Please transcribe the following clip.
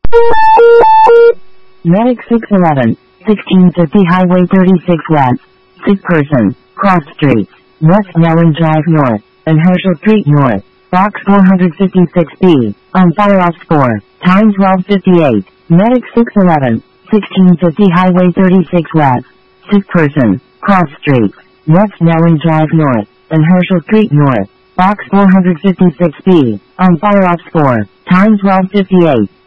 Medic 611, 1650 Highway 36 West. Sick person, cross streets, West Nellen Drive North, and Herschel Street North. Box 456B, on fire off 4, time 12:58. Medic 611, 1650 Highway 36 West. Sick person, cross streets, West Nellen Drive North, and Herschel Street North. Box 456B, on fire off 4, time 12:58.